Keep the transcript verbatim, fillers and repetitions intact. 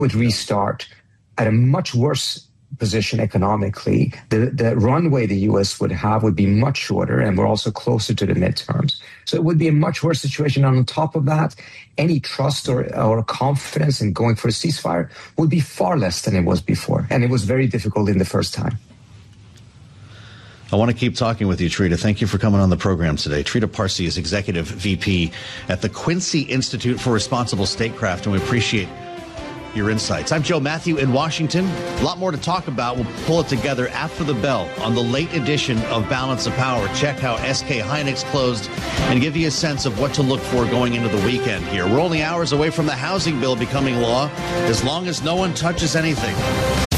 would restart at a much worse position economically. The, the runway the U S would have would be much shorter, and we're also closer to the midterms. So it would be a much worse situation. And on top of that, any trust or, or confidence in going for a ceasefire would be far less than it was before. And it was very difficult in the first time. I want to keep talking with you, Trita. Thank you for coming on the program today. Trita Parsi is Executive V P at the Quincy Institute for Responsible Statecraft, and we appreciate your insights. I'm Joe Matthew in Washington. A lot more to talk about. We'll pull it together after the bell on the late edition of Balance of Power. Check how S K Hynix closed and give you a sense of what to look for going into the weekend here. We're only hours away from the housing bill becoming law, as long as no one touches anything.